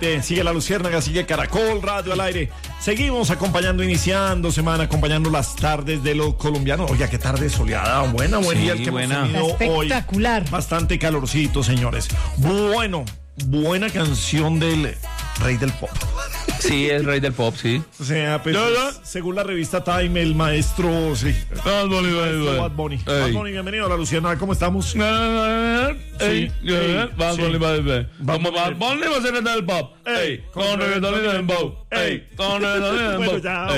Sigue La Luciérnaga, sigue Caracol Radio al aire. Seguimos iniciando semana, acompañando las tardes de los colombianos. Oiga, qué tarde soleada, buena día el que hemos tenido espectacular. Hoy. Bastante calorcito, señores. Bueno, buena canción del rey del pop. Sí, es rey del pop, sí. O sea, pues, según la revista Time, el maestro, sí. Bad Bunny. Bad Bunny, bienvenido a La Luciérnaga, ¿cómo estamos? Sí. Bad Bunny va a ser el del pop. Con reggaetón y dembow. Con reggaetón y dembow.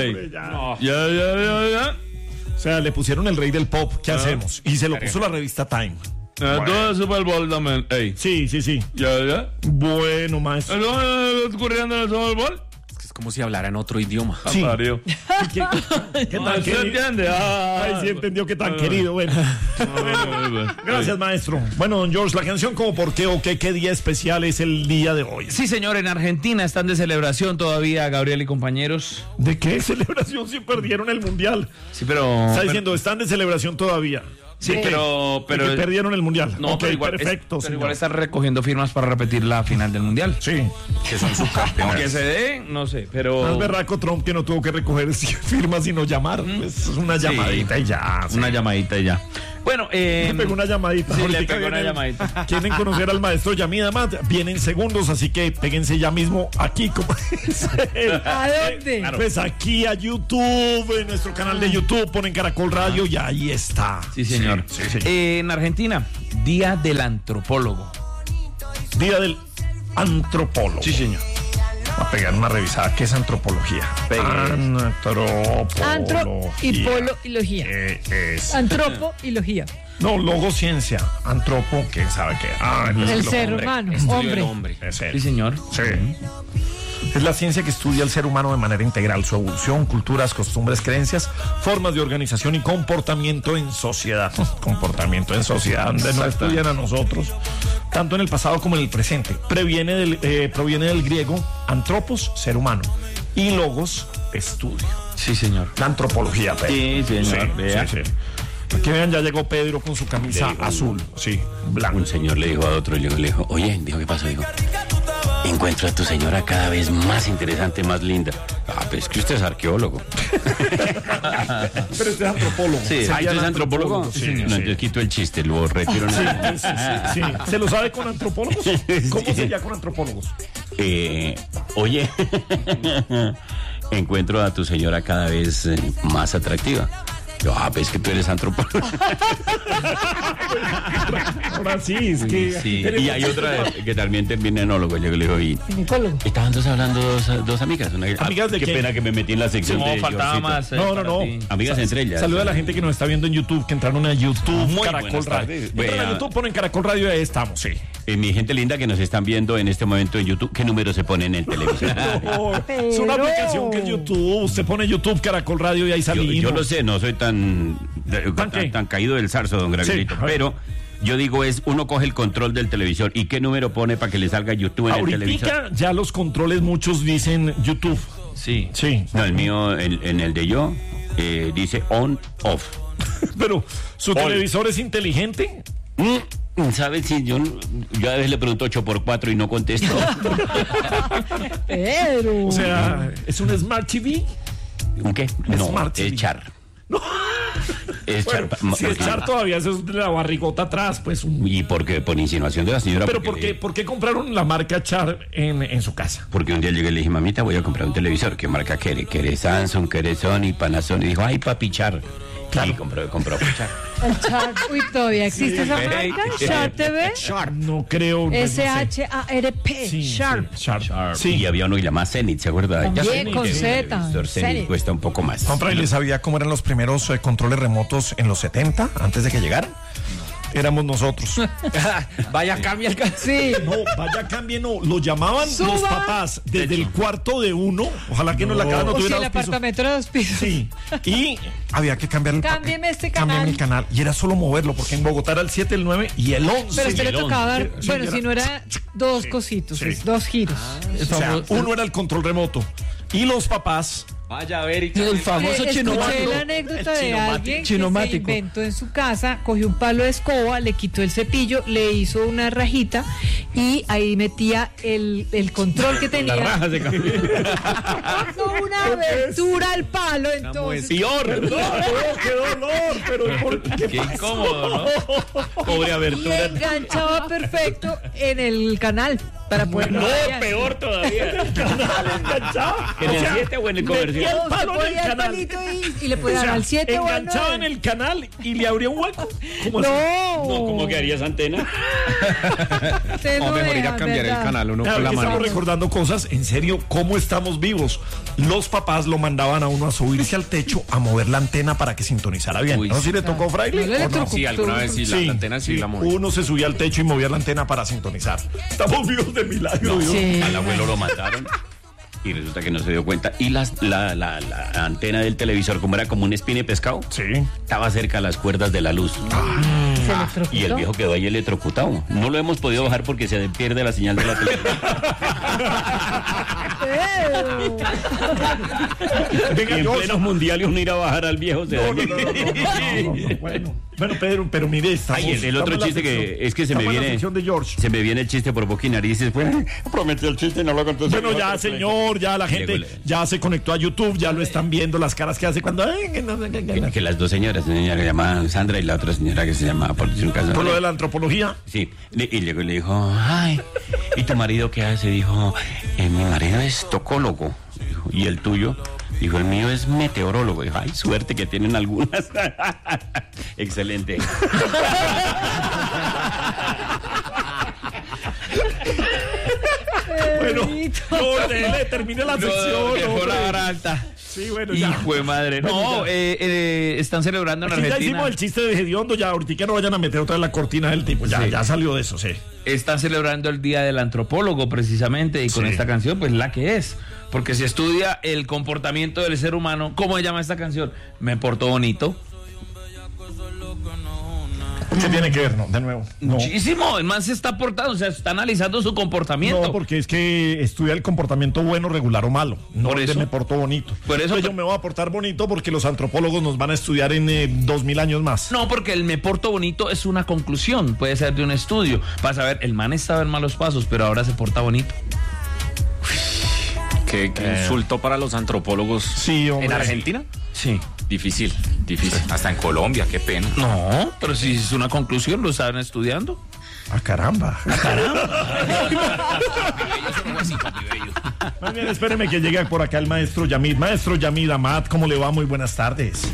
Ya. O sea, le pusieron el rey del pop, ¿qué hacemos? Y se lo puso la revista Time. Todo el Super Bowl también. Sí. Ya. Bueno, maestro. ¿Está ocurriendo en el Super Bowl? Es como si hablara en otro idioma. Sí. ¿Qué tan querido? entiende? Sí entendió qué tan querido. Bueno, gracias, maestro. Bueno, don George, la canción como por qué o qué día especial es el día de hoy. Sí, señor, en Argentina están de celebración todavía, Gabriel y compañeros. ¿De qué celebración si perdieron el mundial? Sí, pero... Está diciendo, están de celebración todavía. Sí, pero que perdieron el mundial. No, okay, pero perfecto. Pero igual están recogiendo firmas para repetir la final del mundial. Sí. Que son subcampeones. Que se dé, no sé, pero... Más berraco Trump que no tuvo que recoger firmas sino llamar. Pues es una llamadita y ya. Una llamadita y ya. Bueno, le pegó una llamadita. Sí, le pegó una llamadita. Quieren conocer al maestro Yamida Mat, vienen segundos, así que péguense ya mismo aquí. ¿A dónde? Pues aquí a YouTube, en nuestro canal de YouTube, ponen Caracol Radio y ahí está. Sí, señor. Sí. En Argentina, Día del Antropólogo. Día del Antropólogo. Sí, señor. A pegar una revisada. ¿Qué es antropología? Antropología. Antro y polo y logía. Antropo y logía. No, logociencia. Antropo, ¿quién sabe qué? El ser humano, hombre. Sí, señor. Sí. Es la ciencia que estudia al ser humano de manera integral, su evolución, culturas, costumbres, creencias, formas de organización y comportamiento en sociedad. Comportamiento en sociedad, donde no estudian a nosotros, tanto en el pasado como en el presente. Proviene del griego antropos, ser humano, y logos, estudio. Sí, señor. La antropología, Pedro. Sí, señor. Sí. Aquí vean, ya llegó Pedro con su camisa azul, blanco. Un señor le dijo a otro, le dijo, oye, ¿qué pasó? Dijo, encuentro a tu señora cada vez más interesante, más linda. Pues es que usted es arqueólogo. Pero usted es antropólogo. Sí, ¿usted es antropólogo? Sí. No, yo quito el chiste, lo retiro. Sí. ¿Se lo sabe con antropólogos? ¿Cómo sería con antropólogos? Oye, encuentro a tu señora cada vez más atractiva. Yo, pues que tú eres antropólogo. Ahora sí, es que... Sí. Y hay otra que también termina en enólogo. Yo le digo, ginecólogo. Estaban hablando dos amigas. ¿Amigas de qué? Qué pena que me metí en la sección de... faltaba más. No. Amigas entre ellas. Saluda a la gente que nos está viendo en YouTube, que entraron a YouTube, Muy Caracol Radio. Entran a YouTube, ponen Caracol Radio y ahí estamos, sí. Mi gente linda que nos están viendo en este momento en YouTube, ¿qué número se pone en el televisor? Es una aplicación que es YouTube. Usted pone YouTube, Caracol Radio y ahí salimos. Yo lo sé, no soy tan caído del zarzo, don Gravilito, pero yo digo uno coge el control del televisor y qué número pone para que le salga YouTube en el televisor. Ahorita ya los controles muchos dicen YouTube. Sí. No, el mío, en el de yo, dice on, off. Pero, ¿su televisor es inteligente? ¿Sabes? Si yo a veces le pregunto 8x4 y no contesto. Pero... O sea, ¿es un Smart TV? ¿Un qué? No, Smart TV. es Char. No. Es Bueno, Char. si es Char todavía, eso es de la barrigota atrás, pues. ¿Y por qué? Por insinuación de la señora. Pero ¿por qué compraron la marca Char en su casa? Porque un día llegué y le dije, mamita, voy a comprar un televisor. ¿Qué marca quiere? ¿Quiere Samsung? ¿Quiere Sony? Panasonic? Y dijo, ay, papi, Char. Claro. Y compró Char. El Char, todavía existe esa marca. Char TV. Sharp. No creo. SHARP. Sharp. Sharp. Sí. Y había uno que llamaba Zenith, ¿se acuerda? También con el Z. televisor Zenith cuesta un poco más. Compra y les sabía cómo eran los primeros controles remotos en los 70, antes de que llegaran. Éramos nosotros. Vaya, cambia el Sí. No, vaya, cambie, no. Lo llamaban Suba. los papás desde el cuarto de uno. Ojalá que no la casa no O si tuviera el 2 pisos. apartamento era 2 pisos. Sí. Y había que cambiar el Cámbiame este Cámbiame canal. el canal. Y era solo moverlo, porque en Bogotá era el 7, el 9 y el 11. Pero a usted le el tocaba 11. dar, Sí, bueno, era- si no era dos cositos, sí. 2 giros. O sea, uno era el control remoto. Y los papás Vaya a ver. El famoso chinomático. Escuché la anécdota de alguien que se inventó en su casa, cogió un palo de escoba, le quitó el cepillo, le hizo una rajita y ahí metía el control que tenía. La raja se cambió. Una abertura al palo, entonces. Peor. ¡Qué dolor! Pero qué incómodo, ¿no? Pobre abertura. Y enganchaba perfecto en el canal para poder. No, peor todavía. enganchaba. ¿En el 7 o en el comercial? El palo en el canal. Y le podía dar al 7 o al 9. Enganchaba en el canal y le abría un hueco. ¿Cómo no. así? No, ¿cómo quedaría esa antena? O mejor ir a cambiar el canal uno con la mano. Estamos recordando cosas, en serio, cómo estamos vivos. Los papás lo mandaban a uno a subirse al techo a mover la antena para que sintonizara bien. Uy, ¿No? ¿Sí le tocó, Fraile? No, sí, alguna vez sí, la antena sí la moví. Uno se subía al techo y movía la antena para sintonizar. Estamos vivos de milagro. Sí. Al abuelo lo mataron y resulta que no se dio cuenta. Y la antena del televisor, como era como un espine de pescado, estaba cerca a las cuerdas de la luz. Y el viejo quedó ahí electrocutado. No lo hemos podido bajar porque se pierde la señal de la televisión. Venga, en plenos mundiales uno ir a bajar al viejo. No. Bueno, Pedro, pero mire, el otro chiste que es que se me viene el chiste por boca y narices. Pues, prometí el chiste y no lo contó. Bueno, ya, señor, ya la gente ya se conectó a YouTube, ya lo están viendo las caras que hace cuando. Que las dos señoras, una señora que se llama Sandra y la otra señora que se llama por lo de la antropología. Sí, y luego le dijo, ay, ¿y tu marido qué hace? Dijo, mi marido es tocólogo. Dijo, ¿y el tuyo? Dijo, el mío es meteorólogo. Dijo, ay, suerte que tienen algunas. Excelente. Bueno, termine la sección. Dejó la vara alta. Sí, bueno, ya. Hijo de madre. No, están celebrando en Argentina. Ya hicimos el chiste de Hediondo, ya ahorita que no vayan a meter otra vez la cortina del tipo. Ya salió de eso, sí. Están celebrando el Día del Antropólogo precisamente y con esta canción, pues la que es. Porque se estudia el comportamiento del ser humano. ¿Cómo se llama esta canción? Me portó bonito. ¿Qué tiene que ver? No, de nuevo. No. Muchísimo. El man se está portando, o sea, está analizando su comportamiento. No, porque es que estudia el comportamiento bueno, regular o malo. No por eso me porto bonito. Por eso yo me voy a portar bonito porque los antropólogos nos van a estudiar en 2000 años más. No, porque el me porto bonito es una conclusión, puede ser de un estudio. Para saber, el man estaba en malos pasos, pero ahora se porta bonito. Qué insulto para los antropólogos. Sí, hombre. ¿En Argentina? Sí. Difícil. Hasta en Colombia, qué pena. No, pero si es una conclusión, lo estaban estudiando. ¡Ah, caramba! Más bien, espéreme que llegue por acá el maestro Yamid. Maestro Yamid Amat, ¿cómo le va? Muy buenas tardes.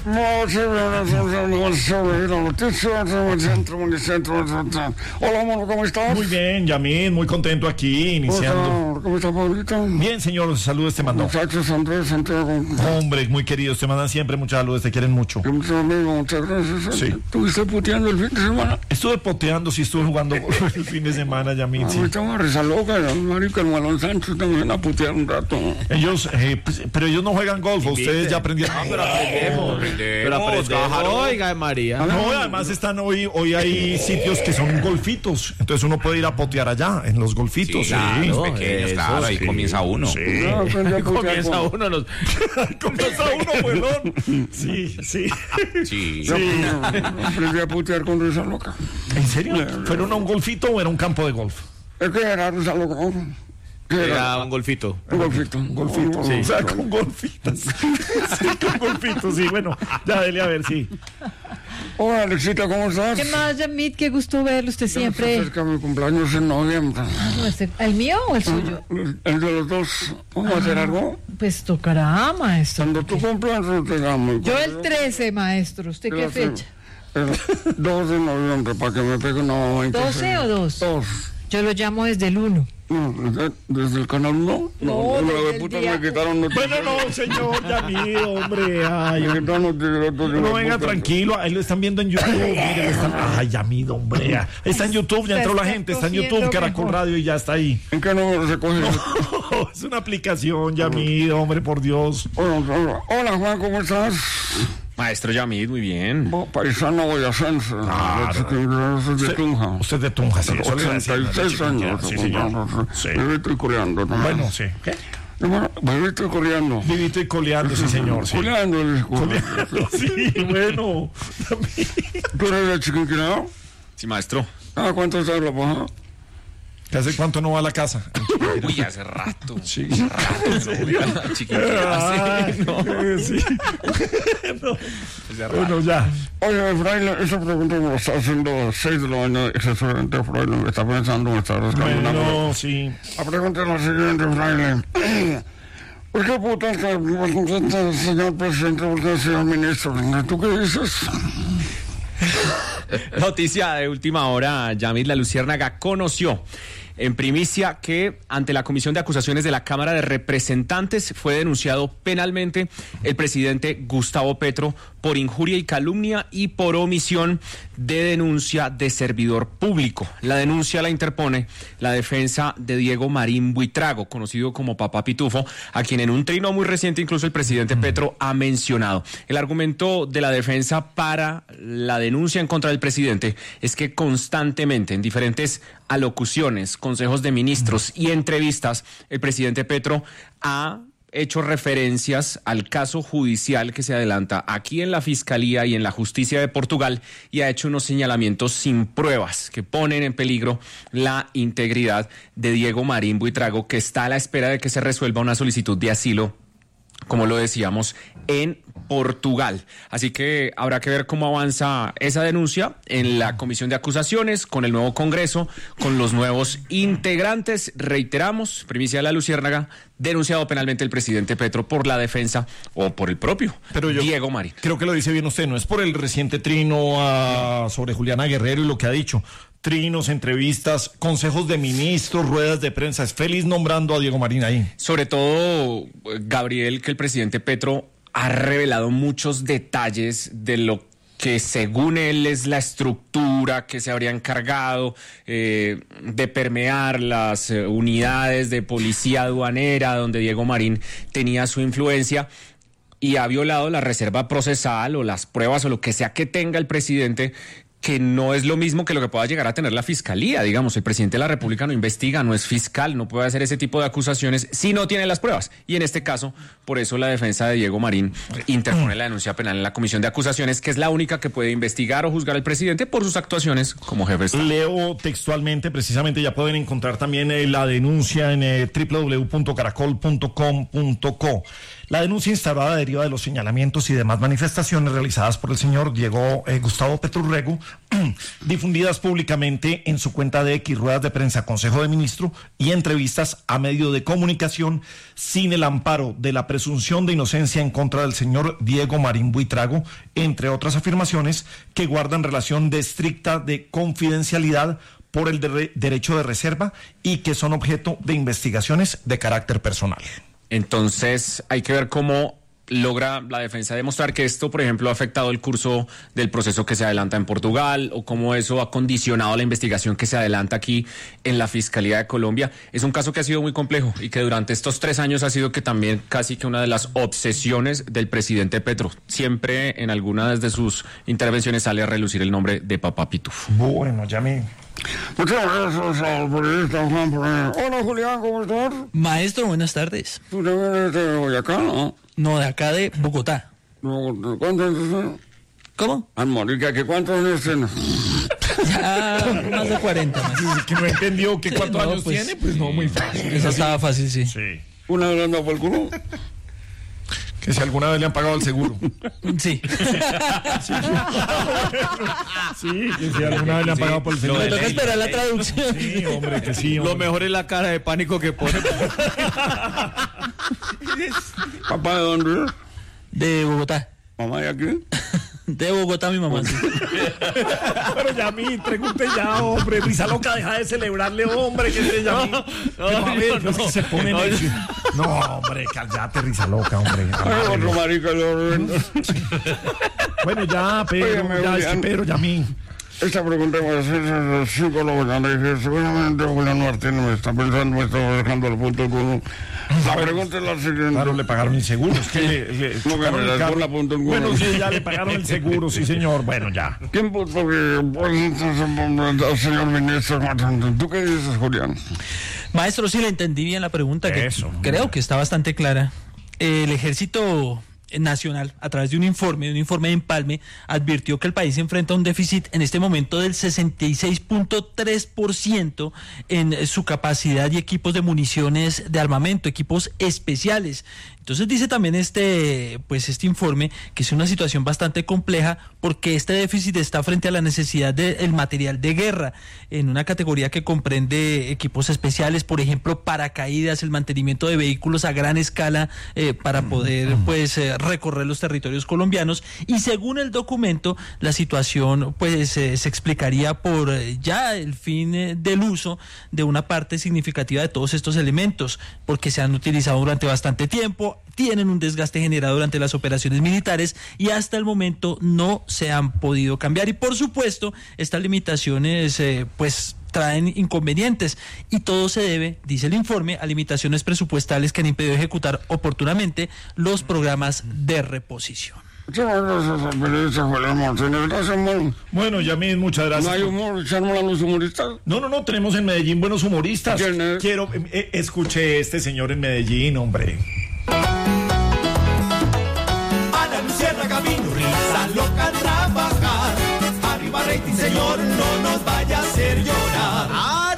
Hola, amor, ¿cómo estás? Muy bien, Yamid, muy contento aquí, iniciando. ¿Cómo está, Pablito? Bien, señor, saludos te mandó. Muchachos, Andrés, Santiago. Hombre, muy queridos, te mandan siempre muchos saludos, te quieren mucho. Muchas gracias. Sí. ¿Estuviste puteando el fin de semana? Estuve poteando, sí, estuve jugando el fin de semana, Yamid. Sí. Estaba risa loca, el marica, el Malón Sánchez también a putear un rato. Ellos, pero ellos no juegan golf, ustedes ya aprendieron. Pero aprendemos. Oiga, María. No, además están hoy hay sitios que son golfitos, entonces uno puede ir a potear allá, en los golfitos. Sí, los pequeños, claro, ahí comienza uno. Sí. Comienza uno, huevón. Sí. Aprendí a putear con risa loca. ¿En serio? ¿Fueron a un golfito o era un campo de golf? Es que era risa loca. Era un golfito. Un golfito. Sí. O sea, con golfitas. Sí, con golfitos, sí. Bueno, ya dele a ver, sí. Hola, Alexita, ¿cómo estás? ¿Qué más, Yamid? Qué gusto verlo usted siempre. Se acerca mi cumpleaños en noviembre. ¿El mío o el suyo? El de los dos. ¿Vamos a hacer algo? Pues tocará, maestro. Cuando tú cumpleaños te llamo. Yo el 13, maestro. ¿Usted qué fecha? El 2 de noviembre, para que me pegue una 20. ¿12 o 2? 2. Yo lo llamo desde el 1. No, ¿desde el canal 1? No, de puta me quitaron noticias. Bueno, no, señor Yamid, hombre. Ay, me quitaron noticias. No, venga, tranquilo. Ahí lo están viendo en YouTube. Mire, ay, Yamid, hombre. Está en YouTube, ya entró la gente. Está en YouTube, Caracol Radio, y ya está ahí. ¿En qué número se coge? No, es una aplicación, Yamid, hombre, por Dios. Hola, Juan, ¿cómo estás? Maestro Yamid, muy bien. Paisano boyacense. De Tunja. Usted es de Tunja, sí. 86 años. Sí, señor. Sí. Estoy coreando. Bueno, sí. ¿Qué? Vivito y coleando. Vivito y coleando, sí, señor. Sí. Coleando. Sí, bueno. ¿Tú eres el chiquinquirado? Sí, maestro. ¿Cuánto está la paja? ¿Hace cuánto no va a la casa? Uy, hace rato. Sí. Chiquinquirado. Sí. Bueno, ya. Oye, fraile, esa pregunta me lo está haciendo a las 6 de la mañana. Excelente, fraile. Me está pensando, me está rascando una Bueno, cosa. sí. La pregunta es la siguiente, fraile. ¿Por qué putas el señor presidente? ¿Por qué señor ministro? ¿Tú qué dices? Noticia de última hora, Yamit La Luciérnaga conoció en primicia que ante la Comisión de Acusaciones de la Cámara de Representantes fue denunciado penalmente el presidente Gustavo Petro por injuria y calumnia y por omisión de denuncia de servidor público. La denuncia la interpone la defensa de Diego Marín Buitrago, conocido como Papá Pitufo, a quien en un trino muy reciente incluso el presidente Petro ha mencionado. El argumento de la defensa para la denuncia en contra del presidente es que constantemente en diferentes alocuciones, consejos de ministros y entrevistas, el presidente Petro ha hecho referencias al caso judicial que se adelanta aquí en la Fiscalía y en la Justicia de Portugal y ha hecho unos señalamientos sin pruebas que ponen en peligro la integridad de Diego Marín Buitrago, que está a la espera de que se resuelva una solicitud de asilo, como lo decíamos, en Portugal. Así que habrá que ver cómo avanza esa denuncia en la Comisión de Acusaciones, con el nuevo Congreso, con los nuevos integrantes. Reiteramos, primicia de La Luciérnaga, denunciado penalmente el presidente Petro por la defensa o por el propio Diego Marín. Creo que lo dice bien usted, no es por el reciente trino sobre Juliana Guerrero y lo que ha dicho. Trinos, entrevistas, consejos de ministros, ruedas de prensa. Es feliz nombrando a Diego Marín ahí. Sobre todo, Gabriel, que el presidente Petro ha revelado muchos detalles de lo que según él es la estructura que se habría encargado de permear las unidades de policía aduanera donde Diego Marín tenía su influencia, y ha violado la reserva procesal o las pruebas o lo que sea que tenga el presidente, que no es lo mismo que lo que pueda llegar a tener la Fiscalía. Digamos, el presidente de la República no investiga, no es fiscal, no puede hacer ese tipo de acusaciones si no tiene las pruebas. Y en este caso, por eso la defensa de Diego Marín interpone la denuncia penal en la Comisión de Acusaciones, que es la única que puede investigar o juzgar al presidente por sus actuaciones como jefe de Estado. Leo textualmente, precisamente ya pueden encontrar también la denuncia en www.caracol.com.co. La denuncia instaurada deriva de los señalamientos y demás manifestaciones realizadas por el señor Gustavo Petro Rego, difundidas públicamente en su cuenta de X, ruedas de prensa, Consejo de Ministros y entrevistas a medio de comunicación, sin el amparo de la presunción de inocencia en contra del señor Diego Marín Buitrago, entre otras afirmaciones que guardan relación de estricta de confidencialidad por el derecho de reserva y que son objeto de investigaciones de carácter personal. Entonces hay que ver cómo logra la defensa demostrar que esto, por ejemplo, ha afectado el curso del proceso que se adelanta en Portugal, o cómo eso ha condicionado la investigación que se adelanta aquí en la Fiscalía de Colombia. Es un caso que ha sido muy complejo y que durante estos 3 años ha sido que también casi que una de las obsesiones del presidente Petro. Siempre en alguna de sus intervenciones sale a relucir el nombre de Papá Pitufo. Bueno, ya me... Muchas gracias al periodista Juan Pérez. Hola, Julián, ¿cómo estás? Maestro, buenas tardes. ¿Tú te vienes de Boyacá, no? No, de acá de Bogotá. ¿Cuántos años tienes? ¿Cómo? Marica, ¿que cuántos años tienes? Ya, más de 40. Más. Sí, que no entendió que cuántos años pues, tiene, pues no, muy fácil. Eso estaba fácil, sí. Sí. ¿Una vez anda por el culo? Que si alguna vez le han pagado el seguro. Sí. Sí, que si alguna vez le han pagado por el seguro. Me toca esperar la traducción. Sí, hombre, que sí. Hombre. Lo mejor es la cara de pánico que pone. ¿Papá de dónde es? De Bogotá. ¿Mamá de aquí? De Bogotá, mi mamá, sí. Pero Yamí, pregunte ya, hombre. Risa loca, deja de celebrarle, hombre, que se Yamí. No, que se pone no, hombre, cállate, risa loca, hombre. Otro marica, Bueno, ya, Pedro, Oye, ya, es que Pedro, Yamí. Esta pregunta va a ser al psicólogo. Seguramente Julián Martínez me está pensando, me está dejando al punto uno. La pregunta es la siguiente. Claro, le pagaron el seguro. Es que bueno, sí, ya le pagaron el seguro, sí, señor. Bueno, ya. ¿Quién puso señor ministro? ¿Tú qué dices, Julián? Maestro, sí le entendí bien la pregunta, que creo que está bastante clara. El Ejército Nacional, a través de un informe de Empalme, advirtió que el país enfrenta un déficit en este momento del 66.3% en su capacidad y equipos de municiones de armamento, equipos especiales. Entonces dice también este informe que es una situación bastante compleja porque este déficit está frente a la necesidad del material de guerra en una categoría que comprende equipos especiales, por ejemplo, paracaídas, el mantenimiento de vehículos a gran escala para poder recorrer los territorios colombianos, y según el documento la situación se explicaría por ya el fin del uso de una parte significativa de todos estos elementos, porque se han utilizado durante bastante tiempo, tienen un desgaste generado durante las operaciones militares y hasta el momento no se han podido cambiar. Y por supuesto, estas limitaciones traen inconvenientes y todo se debe, dice el informe, a limitaciones presupuestales que han impedido ejecutar oportunamente los programas de reposición. Bueno, Yamil, muchas gracias. ¿No hay humor? ¿Echarnos a los humoristas? No, tenemos en Medellín buenos humoristas. ¿Quién es? Escuché este señor en Medellín, hombre. Ana Luciana Camino, risa loca a trabajar. Arriba rating, señor, no nos vaya a hacer llorar.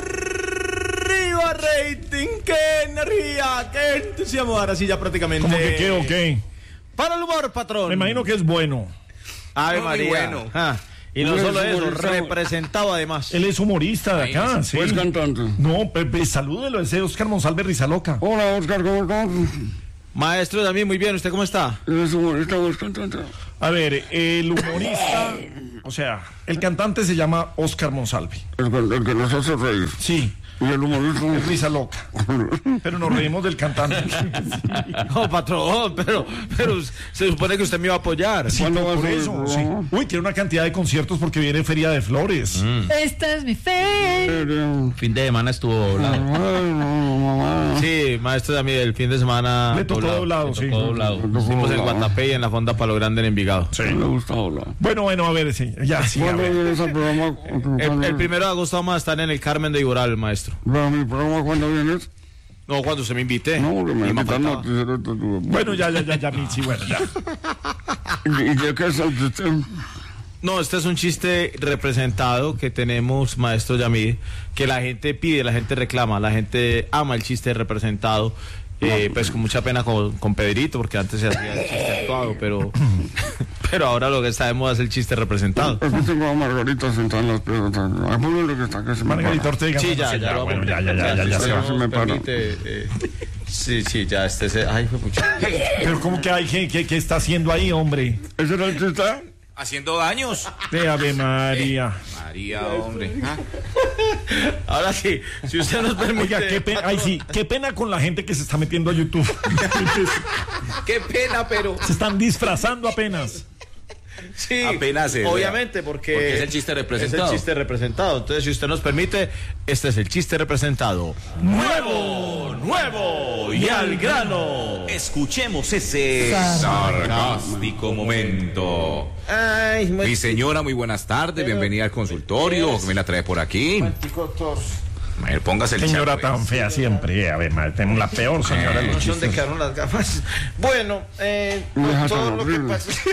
Arriba rating, qué energía, qué entusiasmo. Ahora sí ya prácticamente. ¿Cómo que qué o qué? Para el humor, patrón. Me imagino que es bueno. Ave María. Bueno. Y no solo eso, representado además. Él es humorista de acá, sí. Pues cantante. No, salúdelo, ese es Oscar Monsalve Rizaloca. Hola, Oscar, ¿cómo estás? Maestro, también muy bien, ¿usted cómo está? ¿Eres humorista o es cantante? A ver, el humorista, o sea, el cantante se llama Oscar Monsalve. El que nos hace reír. Sí. Y el humorista es risa loca. Pero nos reímos del cantante. No, patrón, pero se supone que usted me iba a apoyar. Sí, por eso. Sí. Uy, tiene una cantidad de conciertos porque viene Feria de Flores. Esta es mi fe. Fin de semana estuvo doblado. Sí, maestro, a mí el fin de semana le tocó doblado, sí. Hicimos en Guatapé y en la Fonda Palo Grande en Envigado. Sí. Me gusta hablar. Bueno, a ver, sí. Ya, sí. ¿Cuándo vienes al programa? El 1 de agosto vamos a estar en el Carmen de Iboral, maestro. ¿Pero mi programa cuándo vienes? No, cuando usted me invite. No, porque me invitan a... Bueno, ya, Michi, bueno, ya. ¿Y de qué es el chiste? No, este es un chiste representado que tenemos, maestro Yamil, que la gente pide, la gente reclama, la gente ama el chiste representado. Pues con mucha pena con Pedrito, porque antes se hacía el chiste actuado, pero ahora lo que está de moda es el chiste representado. Aquí tengo a Margarita sentada en las piedras. Margarita Ortega. Sí, ya se me para. Sí, ya ay, fue mucho. Pero ¿cómo que hay? ¿Qué está haciendo ahí, hombre? ¿Ese era el chiste? Haciendo daños. De Ave María. María, hombre. Ahora sí, si usted nos permite. Oiga, qué pena con la gente que se está metiendo a YouTube. Qué pena, pero. Se están disfrazando apenas. Sí, apenas obviamente, porque es el chiste representado. Es el chiste representado. Entonces, si usted nos permite, este es el chiste representado. Nuevo y al grano. Escuchemos ese sarcástico momento. Ay, mi señora, muy buenas tardes. Bienvenida al consultorio. ¿Qué me la trae por aquí? Póngase el señora chapéu. Tan fea siempre, a ver, tenemos la peor señora de los chistes. ¿Dónde quedaron las gafas? Bueno, todo lo que pasa es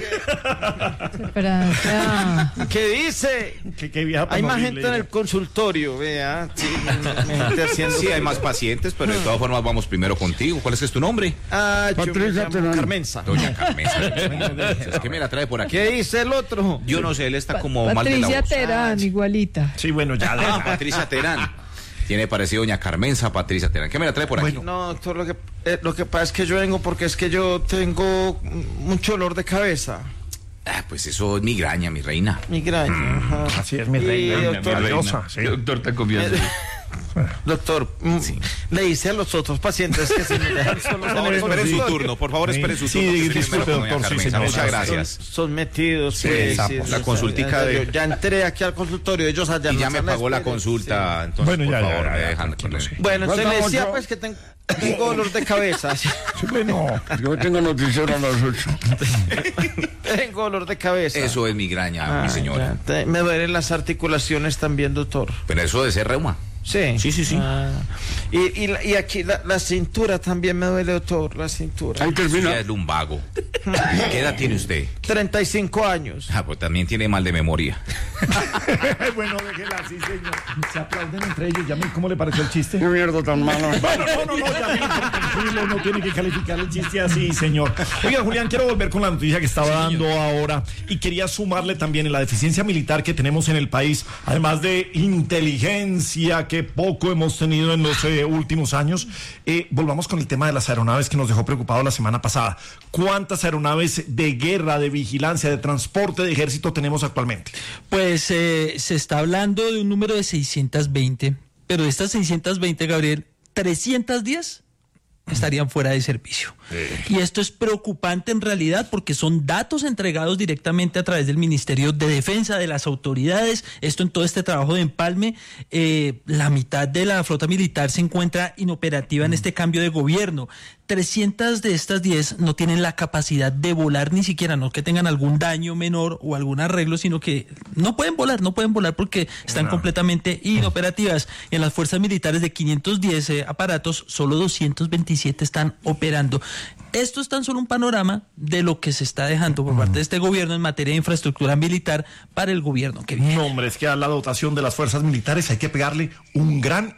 que... ¿Qué dice? ¿Qué vieja tan hay más horrible, gente en el consultorio, vea. Sí, gente haciendo... Sí, hay más pacientes, pero de todas formas vamos primero contigo. ¿Cuál es tu nombre? Patricia Terán. Carmenza. Doña Carmenza. Es que me la trae por aquí. ¿Qué dice el otro? Yo no sé, él está como mal de la Patricia voz. Terán, igualita. Sí, bueno, ya. Patricia Terán. Tiene parecido doña Carmenza, Patricia Terán. ¿Qué me la trae por aquí? No, doctor, lo que pasa es que yo vengo porque es que yo tengo mucho dolor de cabeza. Pues eso es migraña, mi reina. Migraña. Así es, mi reina. Doctor, maravillosa. Sí. Doctor, te confianza. Doctor, le dice a los otros pacientes que se me dejan solos. Por favor, espere su turno. Por favor, espere su turno. Sí, disculpe, doctor. Muchas gracias. Son metidos. Sí, la consultica de... Ya entré aquí al consultorio, ellos allá. Y ya me pagó la consulta, entonces, bueno, por favor, me dejan. Bueno, entonces le decía pues que tengo dolor de cabeza. Bueno, yo tengo noticiero a las 8. Tengo dolor de cabeza. Eso es migraña, mi señora. Me duelen las articulaciones también, doctor. Pero eso de ser reuma. Sí. Sí. Y aquí la cintura también me duele, doctor, la cintura. Ahí termina. Ya es lumbago. ¿Qué edad tiene usted? 35 años. Pues también tiene mal de memoria. Bueno, déjela así, señor. Se aplauden entre ellos. Yamil, ¿cómo le pareció el chiste? Qué mierda tan malo. Bueno, no, Yamil, tranquilo, no tiene que calificar el chiste así, señor. Oiga, Julián, quiero volver con la noticia que estaba dando ahora y quería sumarle también en la deficiencia militar que tenemos en el país, además de inteligencia que poco hemos tenido en los últimos años. Volvamos con el tema de las aeronaves que nos dejó preocupado la semana pasada. ¿Cuántas aeronaves de guerra, de vigilancia, de transporte de ejército tenemos actualmente? Pues se está hablando de un número de 620, pero de estas 620, Gabriel, 310 estarían fuera de servicio. Y esto es preocupante en realidad porque son datos entregados directamente a través del Ministerio de Defensa, de las autoridades. Esto en todo este trabajo de empalme, la mitad de la flota militar se encuentra inoperativa en este cambio de gobierno. 300 de estas 10 no tienen la capacidad de volar ni siquiera, no que tengan algún daño menor o algún arreglo, sino que no pueden volar porque están completamente inoperativas. En las fuerzas militares de 510 aparatos, solo 227 están operando. Esto es tan solo un panorama de lo que se está dejando por parte de este gobierno en materia de infraestructura militar para el gobierno que viene. No, hombre, es que a la dotación de las fuerzas militares hay que pegarle un gran